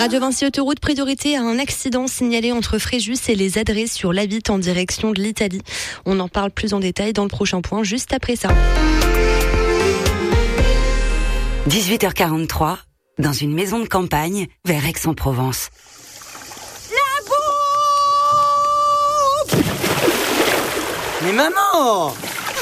Radio Vinci Autoroute, priorité à un accident signalé entre Fréjus et les Adrets sur l'A8 en direction de l'Italie. On en parle plus en détail dans le prochain point, juste après ça. 18h43, dans une maison de campagne, vers Aix-en-Provence. La bouffe! Mais maman!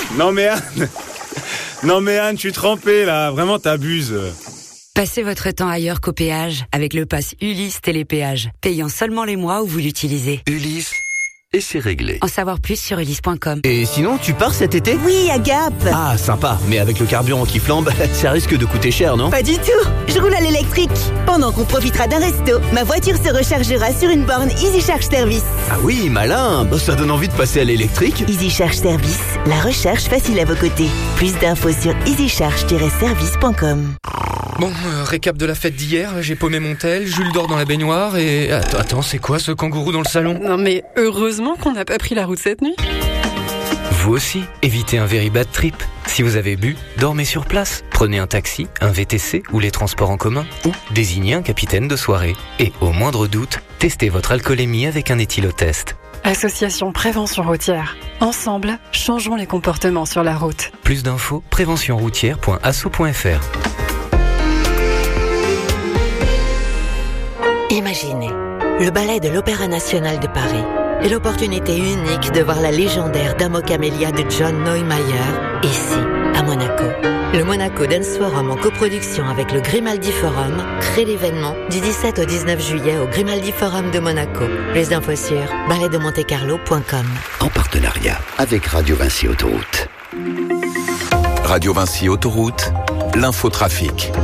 Non mais Anne, je suis trempé là, vraiment t'abuses. Passez votre temps ailleurs qu'au péage avec le pass Ulysse Télépéage, payant seulement les mois où vous l'utilisez. Ulysse, et c'est réglé. En savoir plus sur ulysse.com. Et sinon, tu pars cet été ? Oui, à Gap. Ah, sympa, mais avec le carburant qui flambe, ça risque de coûter cher, non ? Pas du tout, je roule à l'électrique. Pendant qu'on profitera d'un resto, ma voiture se rechargera sur une borne Easy Charge Service. Ah oui, malin, ça donne envie de passer à l'électrique. Easy Charge Service, la recharge facile à vos côtés. Plus d'infos sur easycharge-service.com. Bon, récap de la fête d'hier, j'ai paumé mon tel, Jules dort dans la baignoire et... Attends, c'est quoi ce kangourou dans le salon ? Non mais heureusement qu'on n'a pas pris la route cette nuit. Vous aussi, évitez un very bad trip. Si vous avez bu, dormez sur place. Prenez un taxi, un VTC ou les transports en commun. Ou désignez un capitaine de soirée. Et au moindre doute, testez votre alcoolémie avec un éthylotest. Association Prévention Routière. Ensemble, changeons les comportements sur la route. Plus d'infos, préventionroutière.asso.fr. Imaginez, le ballet de l'Opéra National de Paris et l'opportunité unique de voir la légendaire Dame aux Camélias de John Neumeier ici, à Monaco. Le Monaco Dance Forum en coproduction avec le Grimaldi Forum crée l'événement du 17 au 19 juillet au Grimaldi Forum de Monaco. Plus d'infos sur balletdemontecarlo.com. En partenariat avec Radio Vinci Autoroute. Radio Vinci Autoroute, l'infotrafic.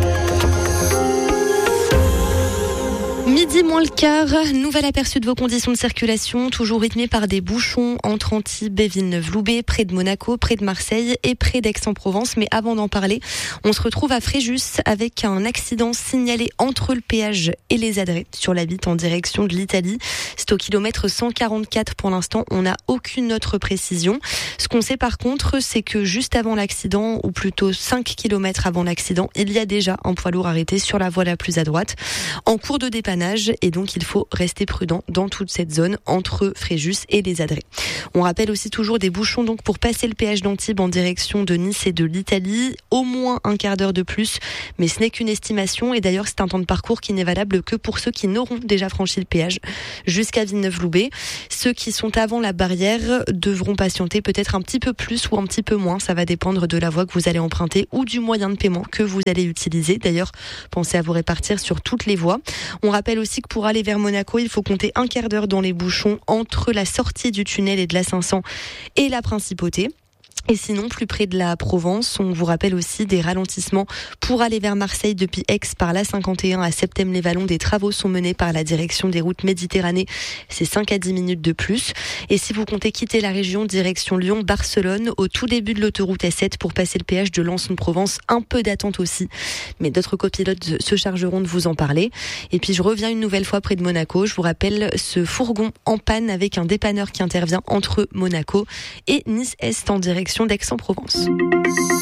Midi moins le quart, nouvel aperçu de vos conditions de circulation, toujours rythmé par des bouchons entre Antibes et Villeneuve-Loubet, près de Monaco, près de Marseille et près d'Aix-en-Provence. Mais avant d'en parler, on se retrouve à Fréjus avec un accident signalé entre le péage et les Adrets sur l'A8 en direction de l'Italie. C'est au kilomètre 144 pour l'instant, on n'a aucune autre précision. Ce qu'on sait par contre, c'est que juste avant l'accident, ou plutôt 5 km avant l'accident, il y a déjà un poids lourd arrêté sur la voie la plus à droite, en cours de dépannage. Et donc il faut rester prudent dans toute cette zone entre Fréjus et les Adrets. On rappelle aussi toujours des bouchons donc pour passer le péage d'Antibes en direction de Nice et de l'Italie, au moins un quart d'heure de plus, mais ce n'est qu'une estimation et d'ailleurs c'est un temps de parcours qui n'est valable que pour ceux qui n'auront déjà franchi le péage jusqu'à Villeneuve-Loubet. Ceux qui sont avant la barrière devront patienter peut-être un petit peu plus ou un petit peu moins, ça va dépendre de la voie que vous allez emprunter ou du moyen de paiement que vous allez utiliser. D'ailleurs, pensez à vous répartir sur toutes les voies. On rappelle aussi que pour aller vers Monaco, il faut compter un quart d'heure dans les bouchons entre la sortie du tunnel et de la 500 et la Principauté. Et sinon, plus près de la Provence, on vous rappelle aussi des ralentissements pour aller vers Marseille depuis Aix par la 51 à Septem-les-Vallons. Des travaux sont menés par la direction des routes Méditerranée. C'est 5 à 10 minutes de plus. Et si vous comptez quitter la région, direction Lyon-Barcelone, au tout début de l'autoroute A7 pour passer le péage de Lens-en-Provence, un peu d'attente aussi. Mais d'autres copilotes se chargeront de vous en parler. Et puis je reviens une nouvelle fois près de Monaco. Je vous rappelle ce fourgon en panne avec un dépanneur qui intervient entre Monaco et Nice-Est en direction d'Aix-en-Provence.